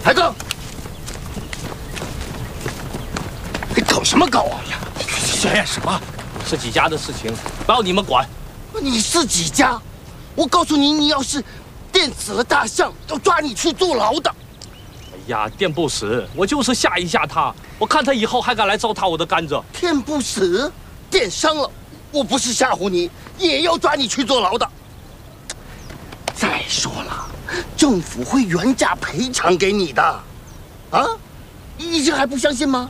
海哥，你搞什么搞啊？ 干什么？是几家的事情，不要你们管。 你是几家？我告诉你，你要是电死了大象，要抓你去坐牢的。 哎呀，电不死，我就是吓一吓他，我看他以后还敢来糟蹋我的甘蔗。 电不死，电伤了，我不是吓唬你，也要抓你去坐牢的。再说了，政府会原价赔偿给你的，啊？你这还不相信吗？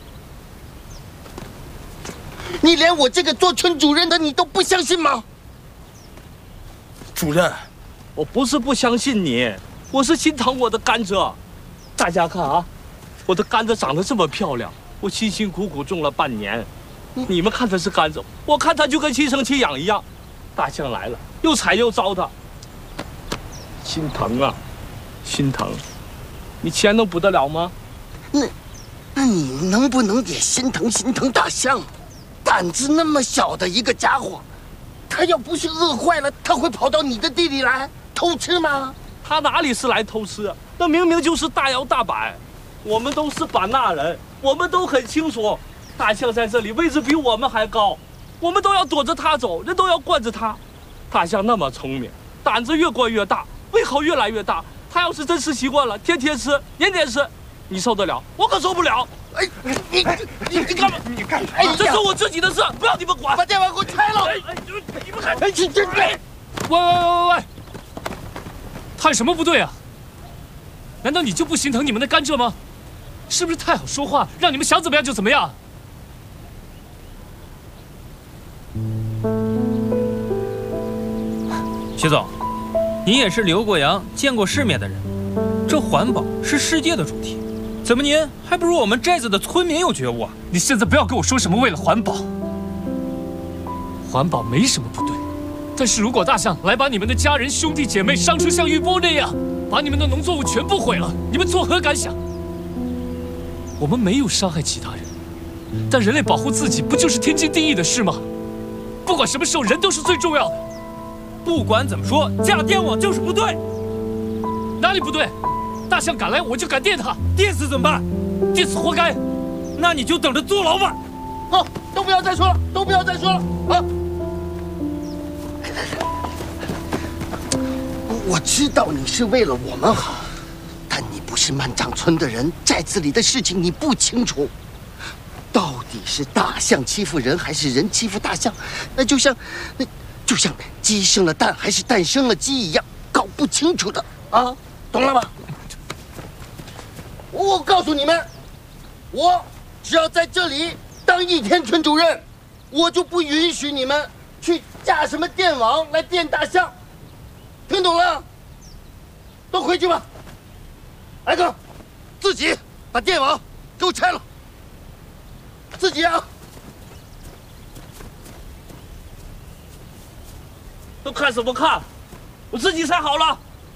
你连我这个做村主任的你都不相信吗？ 主任，我不是不相信你，我是心疼我的甘蔗。大家看啊，我的甘蔗长得这么漂亮，我辛辛苦苦种了半年。你们看它是甘蔗，我看它就跟亲生亲养一样。大象来了，又踩又糟蹋，心疼啊，心疼。你钱能补得了吗？ 那你能不能也心疼大象？胆子那么小的一个家伙，他要不是饿坏了，他会跑到你的地里来偷吃吗？ 他哪里是来偷吃啊？那明明就是大摇大摆。我们都是版纳人，我们都很清楚，大象在这里位置比我们还高，我们都要躲着它走，人都要惯着它。大象那么聪明，胆子越惯越大，胃口越来越大。它要是真吃习惯了，天天吃，年年吃，你受得了？我可受不了。哎，你干嘛？你干啥？哎，这是我自己的事，不要你们管。 把电网给我拆了！ 你们看， 哎，这， 喂，看什么不对啊？难道你就不心疼你们的甘蔗吗？是不是太好说话，让你们想怎么样就怎么样？ 徐总，您也是留过洋、见过世面的人，这环保是世界的主题，怎么您还不如我们寨子的村民有觉悟啊？ 你现在不要跟我说什么为了环保，环保没什么不对，但是如果大象来把你们的家人、兄弟姐妹伤出像玉波那样，把你们的农作物全部毁了，你们作何感想？我们没有伤害其他人，但人类保护自己不就是天经地义的事吗？不管什么时候，人都是最重要的。 不管怎么说，架电网就是不对。 哪里不对？大象敢来，我就敢电它。 电死怎么办？ 电死活该。 那你就等着坐牢吧。 好，都不要再说了，都不要再说了啊！我知道你是为了我们好，但你不是万丈村的人，寨子里的事情你不清楚。到底是大象欺负人，还是人欺负大象？那就像鸡生了蛋，还是蛋生了鸡一样，搞不清楚的啊！懂了吧？我告诉你们，我只要在这里当一天村主任，我就不允许你们去架什么电网来电大象。听懂了？都回去吧。来哥，自己把电网给我拆了。自己啊！ 都看什么看？我自己拆好了。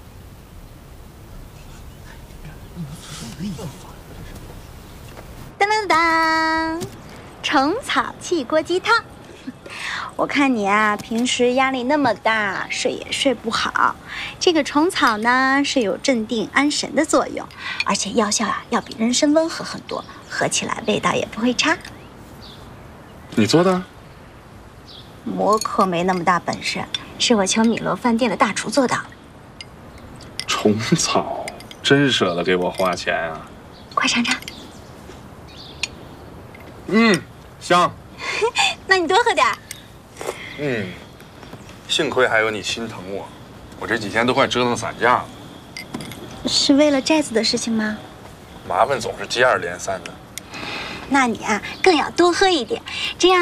当当当，虫草汽锅鸡汤。我看你啊，平时压力那么大，睡也睡不好。这个虫草呢，是有镇定安神的作用，而且药效啊要比人参温和很多，喝起来味道也不会差。 你做的？ 我可没那么大本事，是我求米罗饭店的大厨做的。 虫草，真舍得给我花钱啊！ 快尝尝。 香。 那你多喝点。 幸亏还有你心疼我，我这几天都快折腾散架了。 是为了寨子的事情吗？ 麻烦总是接二连三的。 那你啊，更要多喝一点，这样。